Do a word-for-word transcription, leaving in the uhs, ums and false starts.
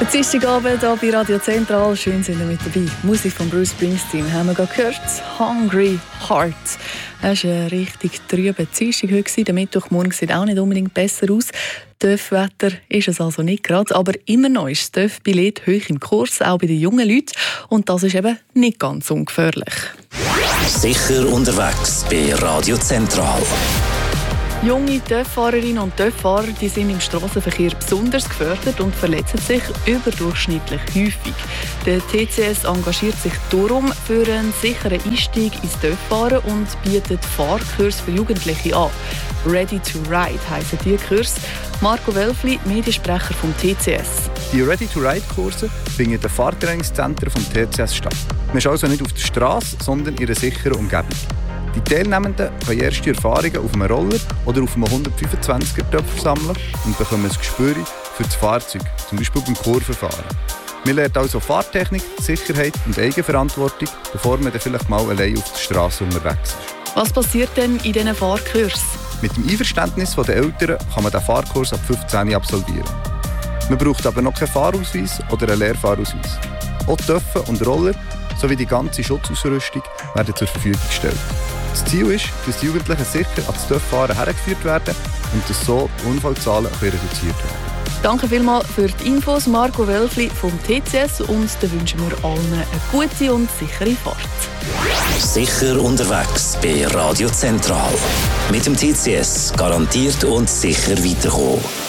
Dienstagabend hier bei Radio Zentral. Schön sind ihr mit dabei. Musik von Bruce Springsteen haben wir gerade gehört. Hungry Heart. Es war ein richtig trüber Dienstag heute. Der Mittwochmorgen sieht auch nicht unbedingt besser aus. Töff-Wetter ist es also nicht gerade, aber immer noch ist das Töff-Billett hoch im Kurs, auch bei den jungen Leuten. Und das ist eben nicht ganz ungefährlich. Sicher unterwegs bei Radio Zentral. Junge Töff-Fahrerinnen und Töff-Fahrer die sind im Strassenverkehr besonders gefördert und verletzen sich überdurchschnittlich häufig. Der T C S engagiert sich darum für einen sicheren Einstieg ins Töff-Fahren und bietet Fahrkurs für Jugendliche an. Ready to Ride heissen die Kurse. Marco Welfli, Mediensprecher vom T C S. Die Ready to Ride-Kurse finden in den Fahrtrainingszentren vom T C S statt. Man ist also nicht auf der Straße, sondern in einer sicheren Umgebung. Die Teilnehmenden können erste Erfahrungen auf einem Roller oder auf einem hundertfünfundzwanziger Töpfer sammeln und bekommen ein Gespür für das Fahrzeug, zum Beispiel beim Kurvenfahren. Man lernt also Fahrtechnik, Sicherheit und Eigenverantwortung, bevor man dann vielleicht mal allein auf der Straße unterwegs ist. Was passiert denn in diesen Fahrkursen? Mit dem Einverständnis der Eltern kann man den Fahrkurs ab fünfzehn absolvieren. Man braucht aber noch keinen Fahrausweis oder einen Lehrfahrausweis. Auch Töpfe und Roller sowie die ganze Schutzausrüstung werden zur Verfügung gestellt. Das Ziel ist, dass die Jugendlichen sicher an das Töpffahren hergeführt werden und dass so die Unfallzahlen reduziert werden. Danke vielmals für die Infos, Marco Welfli vom T C S, und dann wünschen wir allen eine gute und sichere Fahrt. Sicher unterwegs bei Radio Zentral. Mit dem T C S garantiert und sicher weiterkommen.